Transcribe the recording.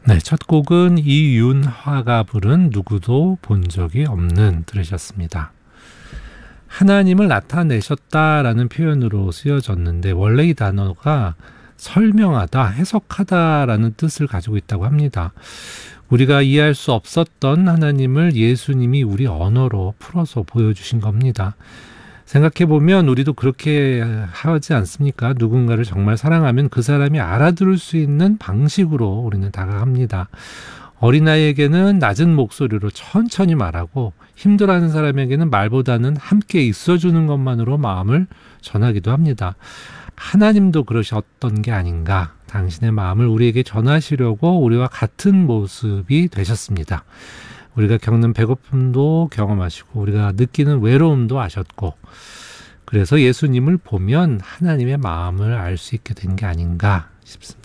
네, 첫 곡은 이윤화가 부른 누구도 본 적이 없는 들으셨습니다. 하나님을 나타내셨다라는 표현으로 쓰여졌는데 원래 이 단어가 설명하다, 해석하다라는 뜻을 가지고 있다고 합니다. 우리가 이해할 수 없었던 하나님을 예수님이 우리 언어로 풀어서 보여주신 겁니다. 생각해보면 우리도 그렇게 하지 않습니까? 누군가를 정말 사랑하면 그 사람이 알아들을 수 있는 방식으로 우리는 다가갑니다. 어린아이에게는 낮은 목소리로 천천히 말하고 힘들어하는 사람에게는 말보다는 함께 있어주는 것만으로 마음을 전하기도 합니다. 하나님도 그러셨던 게 아닌가. 당신의 마음을 우리에게 전하시려고 우리와 같은 모습이 되셨습니다. 우리가 겪는 배고픔도 경험하시고 우리가 느끼는 외로움도 아셨고 그래서 예수님을 보면 하나님의 마음을 알 수 있게 된 게 아닌가 싶습니다.